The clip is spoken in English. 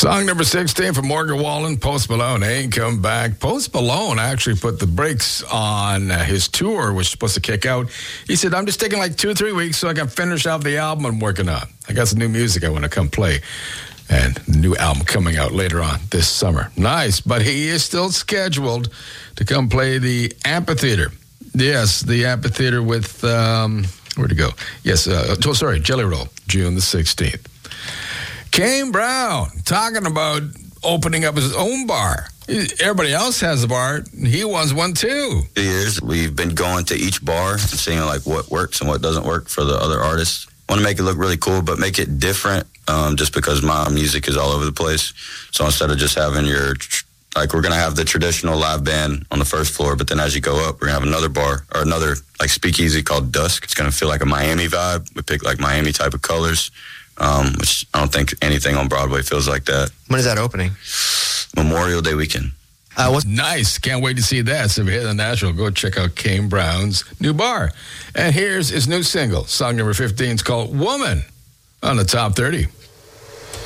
Song number 16 from Morgan Wallen, Post Malone, Ain't Come Back. Post Malone actually put the brakes on his tour, which was supposed to kick out. He said, I'm just taking like 2 or 3 weeks so I can finish out the album I'm working on. I got some new music I want to come play. And the new album coming out later on this summer. Nice, but he is still scheduled to come play the amphitheater. Yes, the amphitheater with, where'd it go? Yes, Jelly Roll, June the 16th. Kane Brown talking about opening up his own bar. Everybody else has a bar. He wants one too. 2 years, we've been going to each bar and seeing like what works and what doesn't work for the other artists. Want to make it look really cool, but make it different just because my music is all over the place. So instead of just having we're going to have the traditional live band on the first floor, but then as you go up, we're going to have another bar or another like speakeasy called Dusk. It's going to feel like a Miami vibe. We pick like Miami type of colors. Which I don't think anything on Broadway feels like that. When is that opening? Memorial Day weekend. Nice. Can't wait to see that. So if you're here in Nashville, go check out Kane Brown's new bar. And here's his new single. Song number 15 is called Woman on the Top 30.